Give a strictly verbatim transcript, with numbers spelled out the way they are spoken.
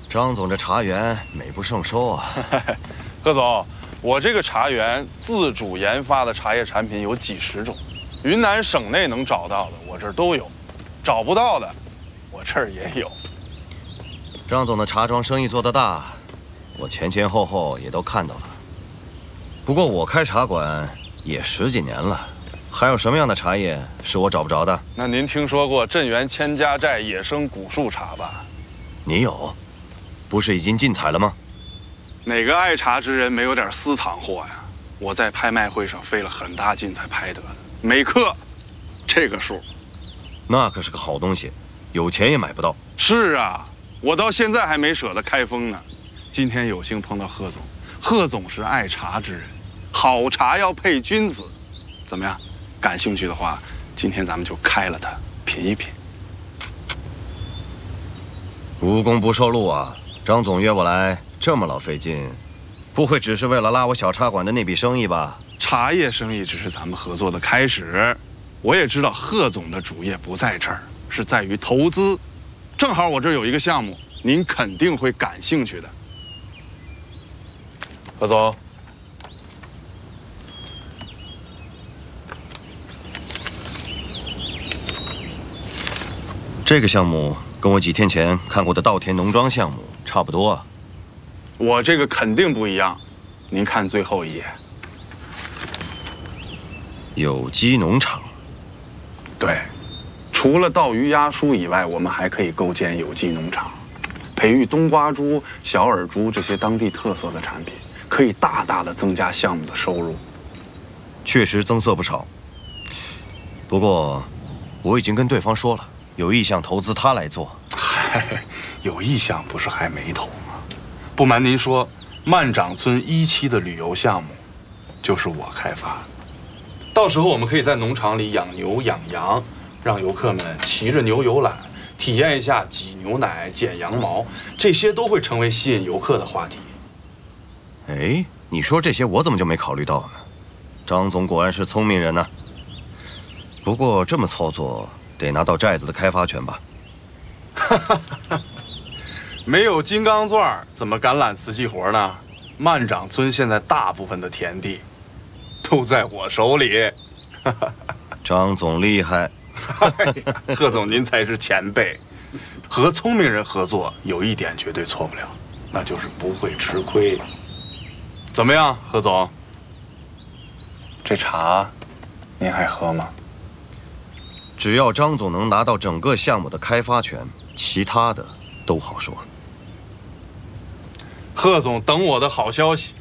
张总这茶园美不胜收啊！ 贺总，我这个茶园自主研发的茶叶产品有几十种，云南省内能找到的我这儿都有，找不到的我这儿也有。 张总的茶庄生意做得大，我前前后后也都看到了。不过我开茶馆也十几年了，还有什么样的茶叶是我找不着的？ 那您听说过镇园千家寨野生古树茶吧？ 你有？不是已经竞采了吗？ 哪个爱茶之人没有点私藏货呀？我在拍卖会上费了很大劲才拍得的，每克这个数。 那可是个好东西，有钱也买不到。 是啊，我到现在还没舍得开封呢。今天有幸碰到贺总，贺总是爱茶之人，好茶要配君子。怎么样？感兴趣的话，今天咱们就开了它，品一品。 无功不受禄啊！张总约我来这么老费劲，不会只是为了拉我小茶馆的那笔生意吧？ 茶叶生意只是咱们合作的开始，我也知道贺总的主业不在这儿，是在于投资。正好我这儿有一个项目，您肯定会感兴趣的。贺总， 这个项目跟我几天前看过的稻田农庄项目差不多啊。 我这个肯定不一样，您看最后一页。 有机农场。 对，除了稻鱼鸭蔬以外，我们还可以构建有机农场，培育冬瓜猪、小耳猪这些当地特色的产品，可以大大的增加项目的收入。 确实增色不少。不过，我已经跟对方说了，有意向投资他来做。 嗨，有意向不是还没投吗？不瞒您说，万长村一期的旅游项目，就是我开发的。到时候我们可以在农场里养牛养羊，让游客们骑着牛游览，体验一下挤牛奶、剪羊毛，这些都会成为吸引游客的话题。 哎，你说这些我怎么就没考虑到呢？张总果然是聪明人呢。不过这么操作，得拿到寨子的开发权吧？ 哈哈哈，没有金刚钻怎么敢揽瓷器活呢？万长村现在大部分的田地都在我手里。 张总厉害。 贺总您才是前辈。和聪明人合作有一点绝对错不了，那就是不会吃亏。怎么样，贺总？这茶您还喝吗？ 只要张总能拿到整个项目的开发权，其他的都好说。 贺总等我的好消息。